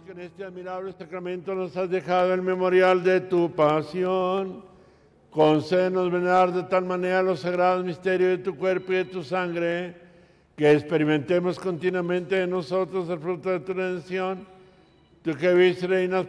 que en este admirable sacramento nos has dejado el memorial de tu pasión. Concédenos venerar de tal manera los sagrados misterios de tu cuerpo y de tu sangre, que experimentemos continuamente en nosotros el fruto de tu redención. Tú que vives y reinas